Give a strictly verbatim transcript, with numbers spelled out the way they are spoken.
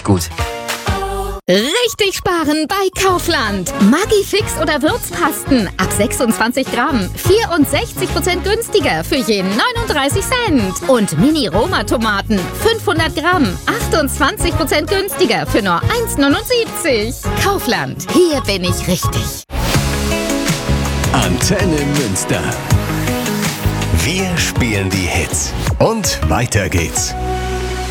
richtig gut. Richtig sparen bei Kaufland. Maggi-Fix oder Würzpasten ab sechsundzwanzig Gramm. vierundsechzig Prozent günstiger für je neununddreißig Cent. Und Mini-Roma-Tomaten fünfhundert Gramm. achtundzwanzig Prozent günstiger für nur eins neunundsiebzig. Kaufland. Hier bin ich richtig. Antenne Münster. Wir spielen die Hits. Und weiter geht's.